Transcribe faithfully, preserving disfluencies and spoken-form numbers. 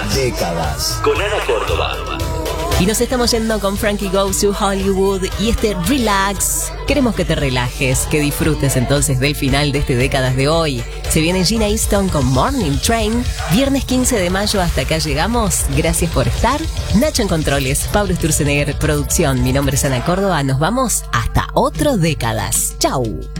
Décadas. Con Ana Córdoba. Y nos estamos yendo con Frankie Goes to Hollywood y este Relax. Queremos que te relajes, que disfrutes entonces del final de este Décadas de hoy. Se viene Gina Easton con Morning Train. Viernes quince de mayo, hasta acá llegamos. Gracias por estar. Nacho en controles, Pablo Sturzenegger, producción. Mi nombre es Ana Córdoba. Nos vamos hasta otro Décadas. Chau.